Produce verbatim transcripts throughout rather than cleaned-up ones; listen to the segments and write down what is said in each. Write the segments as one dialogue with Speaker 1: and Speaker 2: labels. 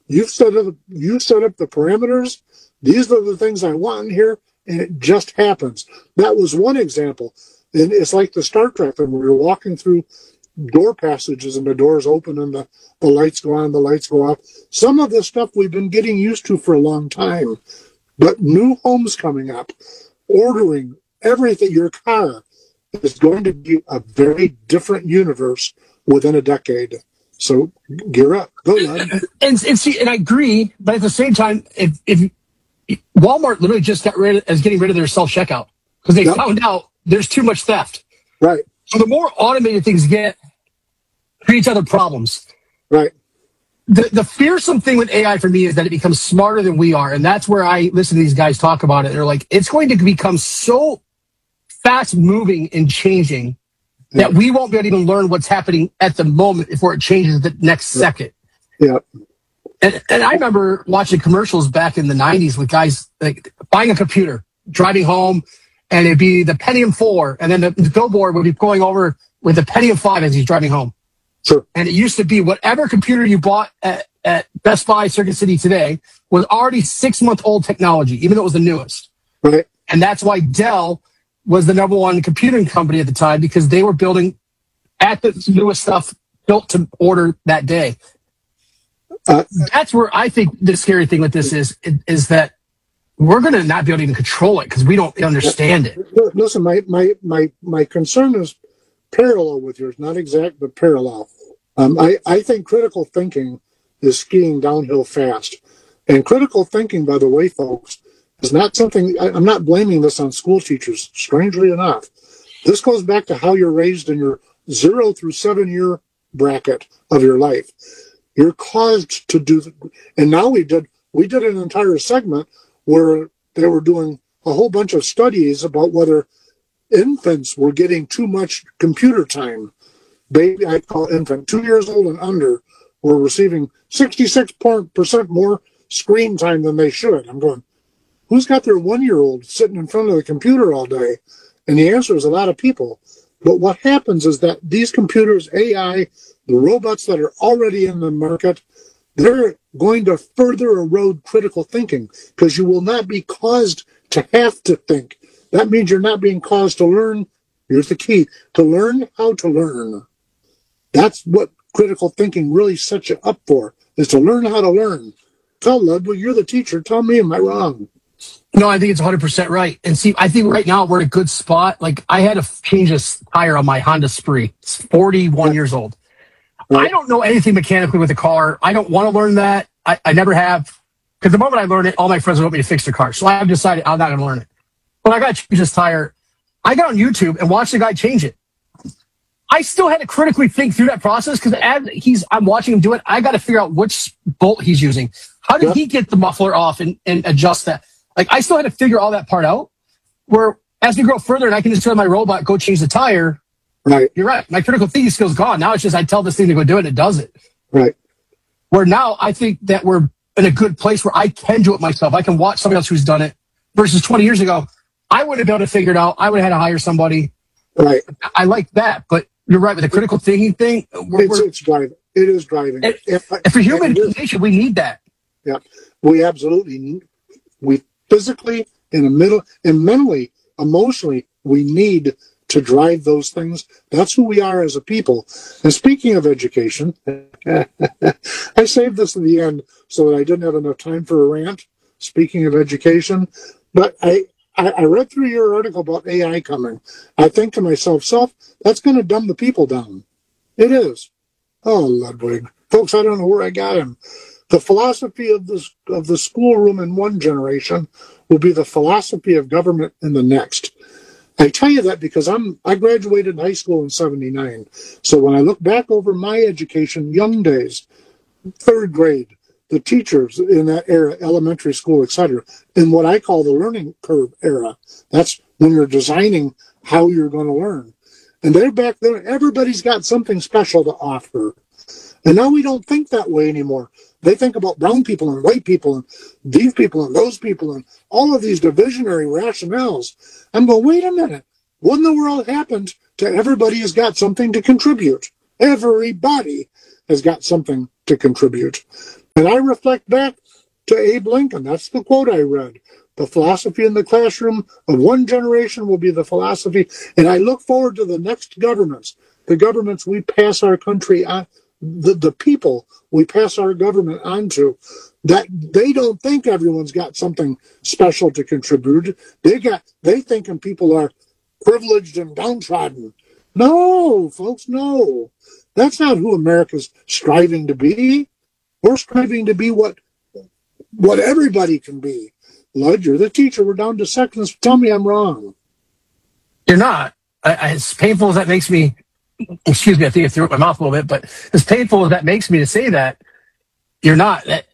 Speaker 1: You've set up, you set up the parameters. These are the things I want in here, and it just happens. That was one example. And it's like the Star Trek thing where you're walking through door passages and the doors open and the, the lights go on, the lights go off. Some of this stuff we've been getting used to for a long time. But new homes coming up, ordering everything, your car is going to be a very different universe within a decade. So gear up. Go, lad.
Speaker 2: And, and see, and I agree, but at the same time, if, if Walmart literally just got rid of, is getting rid of their self-checkout because they yep. found out there's too much theft.
Speaker 1: Right.
Speaker 2: So the more automated things get, creates other problems.
Speaker 1: Right.
Speaker 2: The the fearsome thing with A I for me is that it becomes smarter than we are. And that's where I listen to these guys talk about it. They're like, it's going to become so fast moving and changing yeah. that we won't be able to even learn what's happening at the moment before it changes the next
Speaker 1: yeah.
Speaker 2: second.
Speaker 1: Yeah.
Speaker 2: And, and I remember watching commercials back in the nineties with guys like buying a computer, driving home, and it'd be the Pentium four, and then the, the billboard would be going over with the Pentium five as he's driving home.
Speaker 1: Sure.
Speaker 2: And it used to be whatever computer you bought at, at Best Buy, Circuit City today was already six-month-old technology, even though it was the newest.
Speaker 1: Right.
Speaker 2: And that's why Dell was the number one computing company at the time, because they were building at the newest stuff built to order that day. Uh, that's where I think the scary thing with this is, is that we're going to not be able to even control it because we don't understand it.
Speaker 1: Listen, my, my, my, my concern is parallel with yours, not exact, but parallel. Um, I, I think critical thinking is skiing downhill fast. And critical thinking, by the way, folks, is not something, I, I'm not blaming this on school teachers, strangely enough. This goes back to how you're raised in your zero through seven year bracket of your life. You're caused to do, and now we did, we did an entire segment where they were doing a whole bunch of studies about whether infants were getting too much computer time. Baby, I call infant, two years old and under, were receiving sixty-six percent more screen time than they should. I'm going, who's got their one-year-old sitting in front of the computer all day? And the answer is a lot of people. But what happens is that these computers, A I, the robots that are already in the market, they're going to further erode critical thinking because you will not be caused to have to think. That means you're not being caused to learn. Here's the key, to learn how to learn. That's what critical thinking really sets you up for, is to learn how to learn. Tell Ludwig, you're the teacher. Tell me, am I wrong?
Speaker 2: No, I think it's one hundred percent right. And see, I think right now we're in a good spot. Like, I had to change a tire on my Honda Spree. It's forty-one yeah. years old. Right. I don't know anything mechanically with a car. I don't want to learn that. I, I never have. Because the moment I learn it, all my friends want me to fix their car. So I've decided I'm not going to learn it. But I got to change this tire. I got on YouTube and watched the guy change it. I still had to critically think through that process because as he's, I'm watching him do it, I got to figure out which bolt he's using. How did yeah. he get the muffler off and, and adjust that? Like, I still had to figure all that part out. Where as we grow further and I can just tell my robot, go change the tire.
Speaker 1: Right.
Speaker 2: You're right. My critical thinking skills gone. Now it's just I tell this thing to go do it and it does it.
Speaker 1: Right.
Speaker 2: Where now I think that we're in a good place where I can do it myself. I can watch somebody else who's done it. Versus twenty years ago, I wouldn't have been able to figure it out. I would have had to hire somebody.
Speaker 1: Right.
Speaker 2: I like that. But you're right with the critical thinking thing. We're,
Speaker 1: it's,
Speaker 2: we're,
Speaker 1: it's driving. It is driving.
Speaker 2: It, if, for human condition, we need that.
Speaker 1: Yeah. We absolutely need. We physically, in the middle, and mentally, emotionally, we need to drive those things. That's who we are as a people. And speaking of education, I saved this in the end so that I didn't have enough time for a rant. Speaking of education, but I, I, I read through your article about A I coming. I think to myself, self, that's going to dumb the people down. It is. Oh, Ludwig. Folks, I don't know where I got him. The philosophy of the, of the schoolroom in one generation will be the philosophy of government in the next. I tell you that because I'm I graduated high school in seventy-nine. So when I look back over my education, young days, third grade, the teachers in that era, elementary school, et cetera, in what I call the learning curve era, that's when you're designing how you're going to learn. And they're back there, everybody's got something special to offer. And now we don't think that way anymore. They think about brown people and white people and these people and those people and all of these divisionary rationales. I'm going, wait a minute. What in the world happened to everybody has got something to contribute? Everybody has got something to contribute. And I reflect back to Abe Lincoln. That's the quote I read. The philosophy in the classroom of one generation will be the philosophy. And I look forward to the next governments, the governments we pass our country on, the, the people we pass our government on to, that they don't think everyone's got something special to contribute. They got, they thinking people are privileged and downtrodden. No, folks, no. That's not who America's striving to be. We're striving to be what what everybody can be. Lud, you're the teacher. We're down to seconds. Tell me I'm wrong.
Speaker 2: You're not. I, I, as painful as that makes me, excuse me, I think I threw up my mouth a little bit, but as painful as that makes me to say that, you're not. That,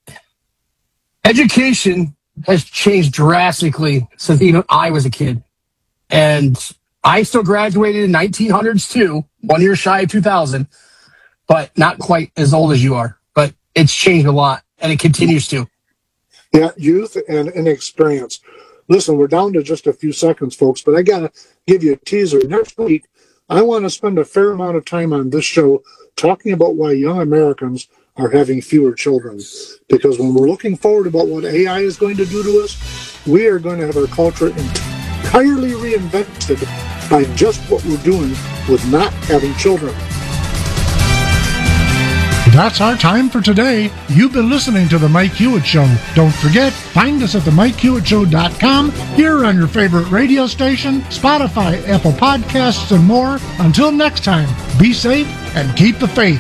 Speaker 2: education has changed drastically since even I was a kid. And I still graduated in nineteen hundreds too, one year shy of two thousand, but not quite as old as you are. But it's changed a lot, and it continues to.
Speaker 1: Yeah, youth and inexperience. Listen, we're down to just a few seconds, folks, but I got to give you a teaser. Next week, I want to spend a fair amount of time on this show talking about why young Americans are having fewer children. Because when we're looking forward about what A I is going to do to us, we are going to have our culture entirely reinvented by just what we're doing with not having children.
Speaker 3: That's our time for today. You've been listening to The Mike Hewitt Show. Don't forget, find us at the mike hewitt show dot com, here on your favorite radio station, Spotify, Apple Podcasts, and more. Until next time, be safe and keep the faith.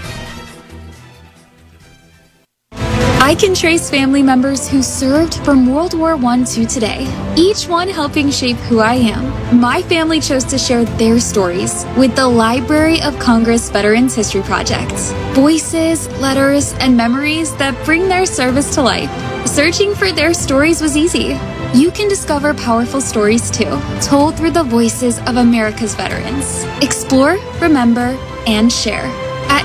Speaker 4: I can trace family members who served from World War One to today, each one helping shape who I am. My family chose to share their stories with the Library of Congress Veterans History Project. Voices, letters, and memories that bring their service to life. Searching for their stories was easy. You can discover powerful stories too, told through the voices of America's veterans. Explore, remember, and share at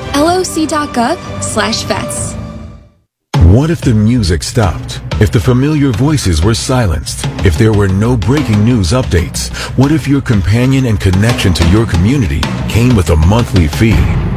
Speaker 4: loc.gov slash vets.
Speaker 5: What if the music stopped? If the familiar voices were silenced? If there were no breaking news updates? What if your companion and connection to your community came with a monthly fee?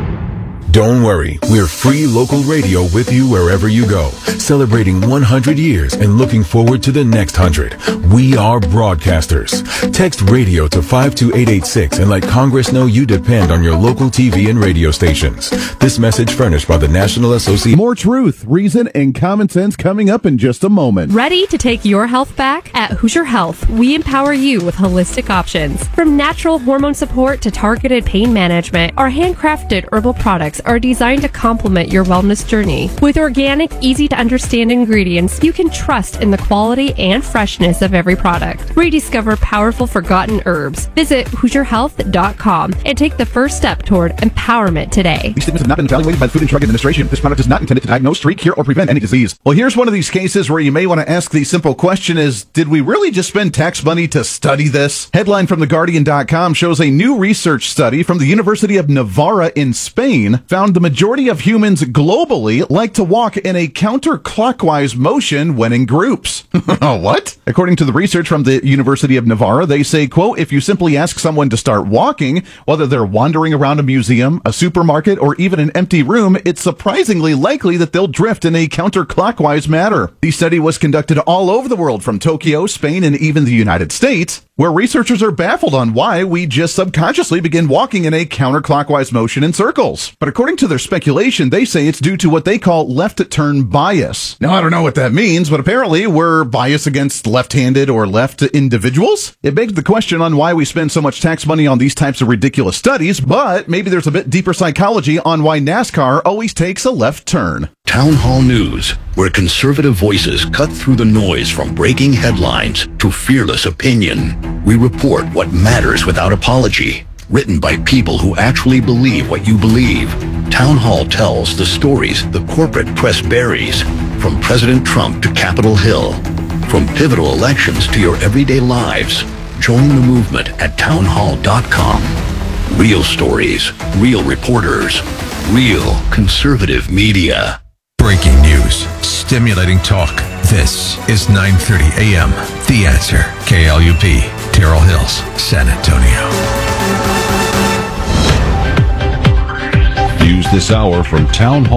Speaker 5: Don't worry, we're free local radio with you wherever you go, celebrating one hundred years and looking forward to the next one hundred. We are broadcasters. Text radio to five two eight eight six and let Congress know you depend on your local T V and radio stations. This message furnished by the National Association.
Speaker 6: More truth, reason, and common sense coming up in just a moment.
Speaker 7: Ready to take your health back? At Hoosier Health, we empower you with holistic options. From natural hormone support to targeted pain management, our handcrafted herbal products are designed to complement your wellness journey. With organic, easy-to-understand ingredients, you can trust in the quality and freshness of every product. Rediscover powerful forgotten herbs. Visit hoosier health dot com and take the first step toward empowerment today.
Speaker 6: These statements have not been evaluated by the Food and Drug Administration. This product is not intended to diagnose, treat, cure, or prevent any disease.
Speaker 8: Well, here's one of these cases where you may want to ask the simple question is, did we really just spend tax money to study this? Headline from the guardian dot com shows a new research study from the University of Navarra in Spain found the majority of humans globally like to walk in a counterclockwise motion when in groups. What? According to the research from the University of Navarra, they say, quote, if you simply ask someone to start walking, whether they're wandering around a museum, a supermarket, or even an empty room, it's surprisingly likely that they'll drift in a counterclockwise manner. The study was conducted all over the world, from Tokyo, Spain, and even the United States, where researchers are baffled on why we just subconsciously begin walking in a counterclockwise motion in circles. But according to their speculation, they say it's due to what they call left turn bias. Now, I don't know what that means, but apparently we're biased against left-handed or left individuals. It begs the question on why we spend so much tax money on these types of ridiculous studies, but maybe there's a bit deeper psychology on why NASCAR always takes a left turn.
Speaker 9: Town Hall News, where conservative voices cut through the noise from breaking headlines to fearless opinion. We report what matters without apology. Written by people who actually believe what you believe. Town Hall tells the stories the corporate press buries, from President Trump to Capitol Hill, from pivotal elections to your everyday lives. Join the movement at town hall dot com. Real stories, real reporters, real conservative media.
Speaker 10: Breaking news, stimulating talk. This is nine thirty a.m. The Answer, K L U P, Terrell Hills, San Antonio.
Speaker 11: Views this hour from Town Hall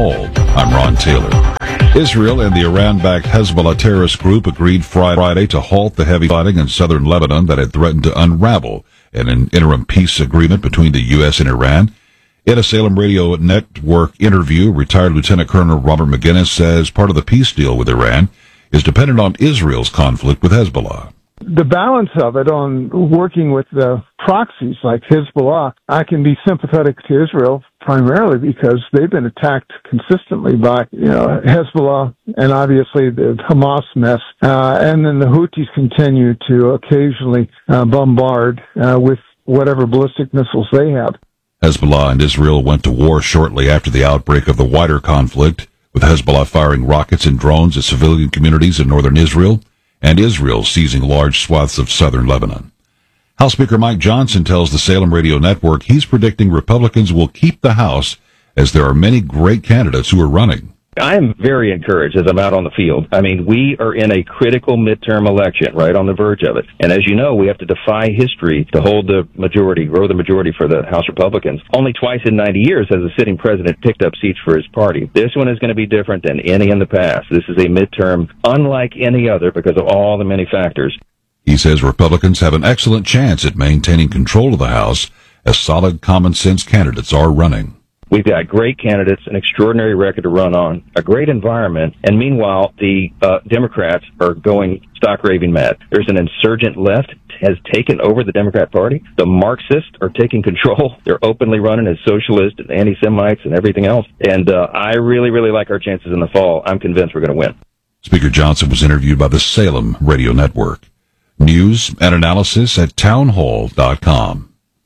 Speaker 11: I'm Ron Taylor. Israel and the Iran-backed Hezbollah terrorist group agreed Friday to halt the heavy fighting in southern Lebanon that had threatened to unravel in an interim peace agreement between the U S and Iran. In a Salem Radio Network interview, retired Lieutenant Colonel Robert McGinnis says part of the peace deal with Iran is dependent on Israel's conflict with Hezbollah.
Speaker 12: The balance of it on working with the proxies like Hezbollah, I can be sympathetic to Israel primarily because they've been attacked consistently by, you know, Hezbollah and obviously the Hamas mess. Uh, and then the Houthis continue to occasionally uh, bombard uh, with whatever ballistic missiles they have.
Speaker 11: Hezbollah and Israel went to war shortly after the outbreak of the wider conflict, with Hezbollah firing rockets and drones at civilian communities in northern Israel, and Israel seizing large swaths of southern Lebanon. House Speaker Mike Johnson tells the Salem Radio Network he's predicting Republicans will keep the House as there are many great candidates who are running.
Speaker 13: I am very encouraged as I'm out on the field. I mean, we are in a critical midterm election, right on the verge of it. And as you know, we have to defy history to hold the majority, grow the majority for the House Republicans. Only twice in ninety years has a sitting president picked up seats for his party. This one is going to be different than any in the past. This is a midterm unlike any other because of all the many factors.
Speaker 11: He says Republicans have an excellent chance at maintaining control of the House as solid common sense candidates are running.
Speaker 13: We've got great candidates, an extraordinary record to run on, a great environment, and meanwhile, the uh, Democrats are going stock raving mad. There's an insurgent left has taken over the Democrat Party. The Marxists are taking control. They're openly running as socialists and anti-Semites and everything else. And uh, I really, really like our chances in the fall. I'm convinced we're going to win.
Speaker 11: Speaker Johnson was interviewed by the Salem Radio Network. News and analysis at townhall dot com.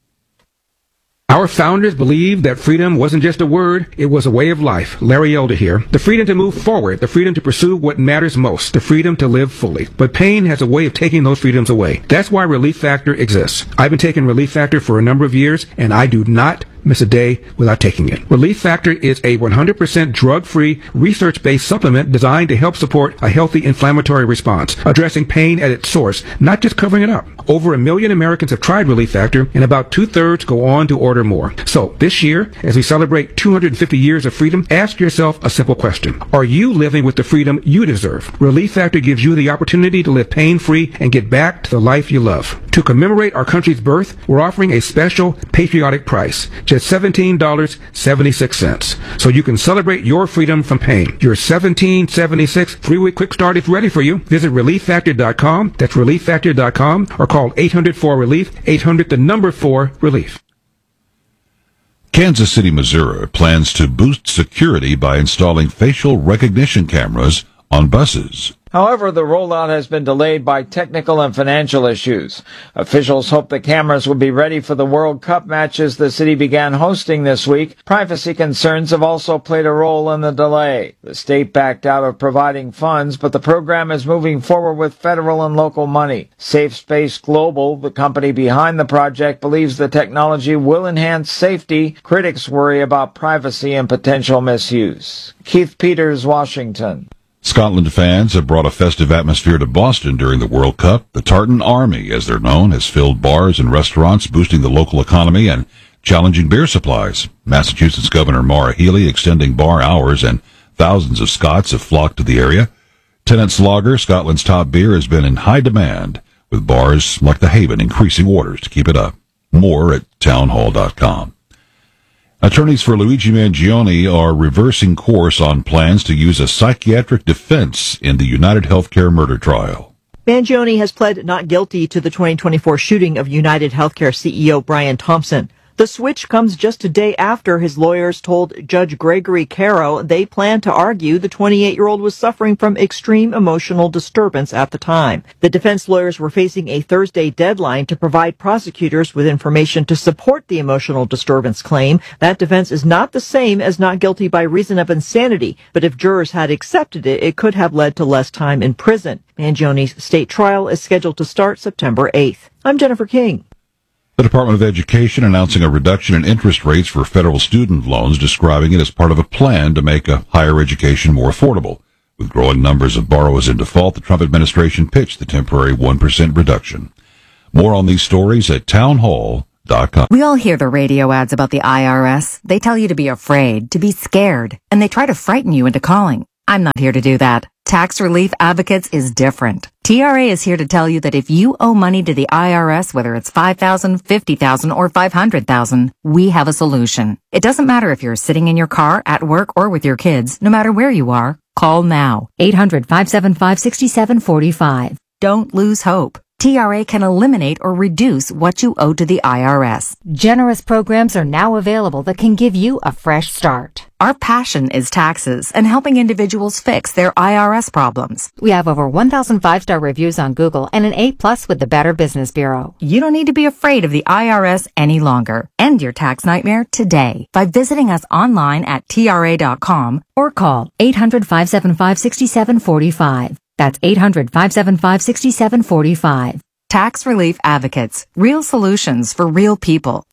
Speaker 14: Our founders believed that freedom wasn't just a word, it was a way of life. Larry Elder here. The freedom to move forward, the freedom to pursue what matters most, the freedom to live fully. But pain has a way of taking those freedoms away. That's why Relief Factor exists. I've been taking Relief Factor for a number of years, and I do not miss a day without taking it. Relief Factor is a one hundred percent drug-free, research-based supplement designed to help support a healthy inflammatory response, addressing pain at its source, not just covering it up. Over a million Americans have tried Relief Factor, and about two-thirds go on to order more. So, this year, as we celebrate two hundred fifty years of freedom, ask yourself a simple question. Are you living with the freedom you deserve? Relief Factor gives you the opportunity to live pain-free and get back to the life you love. To commemorate our country's birth, we're offering a special patriotic price, just seventeen dollars and seventy-six cents. So you can celebrate your freedom from pain. Your seventeen dollars and seventy-six cents three-week quick start is ready for you. Visit relief factor dot com. That's relief factor dot com or call eight hundred four relief, eight hundred the number four relief.
Speaker 11: Kansas City, Missouri plans to boost security by installing facial recognition cameras on buses.
Speaker 15: However, the rollout has been delayed by technical and financial issues. Officials hope the cameras will be ready for the World Cup matches the city began hosting this week. Privacy concerns have also played a role in the delay. The state backed out of providing funds, but the program is moving forward with federal and local money. Safe Space Global, the company behind the project, believes the technology will enhance safety. Critics worry about privacy and potential misuse. Keith Peters, Washington.
Speaker 11: Scotland fans have brought a festive atmosphere to Boston during the World Cup. The Tartan Army, as they're known, has filled bars and restaurants, boosting the local economy and challenging beer supplies. Massachusetts Governor Maura Healey extending bar hours, and thousands of Scots have flocked to the area. Tennent's Lager, Scotland's top beer, has been in high demand, with bars like the Haven increasing orders to keep it up. More at townhall dot com. Attorneys for Luigi Mangione are reversing course on plans to use a psychiatric defense in the United Healthcare murder trial.
Speaker 16: Mangione has pled not guilty to the twenty twenty-four shooting of United Healthcare C E O Brian Thompson. The switch comes just a day after his lawyers told Judge Gregory Caro they plan to argue the twenty-eight-year-old was suffering from extreme emotional disturbance at the time. The defense lawyers were facing a Thursday deadline to provide prosecutors with information to support the emotional disturbance claim. That defense is not the same as not guilty by reason of insanity, but if jurors had accepted it, it could have led to less time in prison. Mangione's state trial is scheduled to start September eighth. I'm Jennifer King.
Speaker 11: The Department of Education announcing a reduction in interest rates for federal student loans, describing it as part of a plan to make a higher education more affordable. With growing numbers of borrowers in default, the Trump administration pitched the temporary one percent reduction. More on these stories at townhall dot com.
Speaker 17: We all hear the radio ads about the I R S. They tell you to be afraid, to be scared, and they try to frighten you into calling. I'm not here to do that. Tax Relief Advocates is different. T R A is here to tell you that if you owe money to the I R S, whether it's five thousand dollars, fifty thousand dollars, or five hundred thousand dollars, we have a solution. It doesn't matter if you're sitting in your car, at work, or with your kids. No matter where you are, call now. eight hundred, five seven five, six seven four five. Don't lose hope. T R A can eliminate or reduce what you owe to the I R S.
Speaker 18: Generous programs are now available that can give you a fresh start.
Speaker 17: Our passion is taxes and helping individuals fix their I R S problems.
Speaker 18: We have over one thousand five-star reviews on Google and an A plus with the Better Business Bureau.
Speaker 17: You don't need to be afraid of the I R S any longer. End your tax nightmare today by visiting us online at T R A dot com or call eight hundred, five seven five, six seven four five. That's eight hundred, five seven five, six seven four five. Tax Relief Advocates. Real solutions for real people.